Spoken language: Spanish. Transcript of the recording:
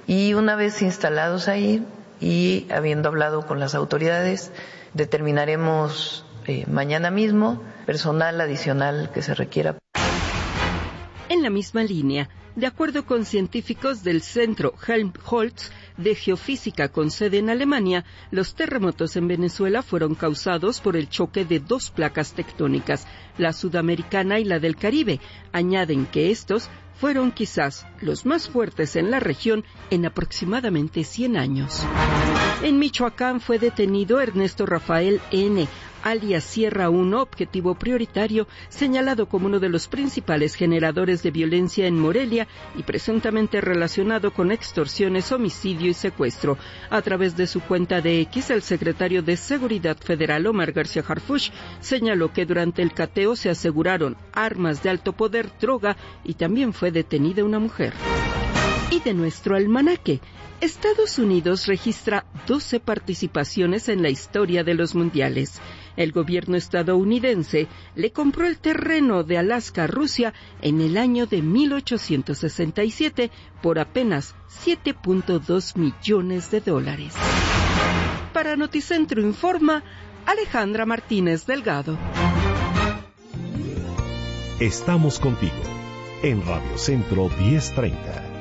Y una vez instalados ahí y habiendo hablado con las autoridades, determinaremos mañana mismo personal adicional que se requiera. En la misma línea, de acuerdo con científicos del Centro Helmholtz de Geofísica con sede en Alemania, los terremotos en Venezuela fueron causados por el choque de dos placas tectónicas, la sudamericana y la del Caribe. Añaden que estos fueron quizás los más fuertes en la región en aproximadamente 100 años. En Michoacán fue detenido Ernesto Rafael N., alias Sierra 1, objetivo prioritario, señalado como uno de los principales generadores de violencia en Morelia y presuntamente relacionado con extorsiones, homicidio y secuestro. A través de su cuenta de X, el secretario de Seguridad Federal, Omar García Harfuch, señaló que durante el cateo se aseguraron armas de alto poder, droga y también fue detenida una mujer. Y de nuestro almanaque, Estados Unidos registra 12 participaciones en la historia de los mundiales. El gobierno estadounidense le compró el terreno de Alaska a Rusia en el año de 1867 por apenas $7.2 millones. Para Noticentro Informa, Alejandra Martínez Delgado. Estamos contigo en Radio Centro 1030.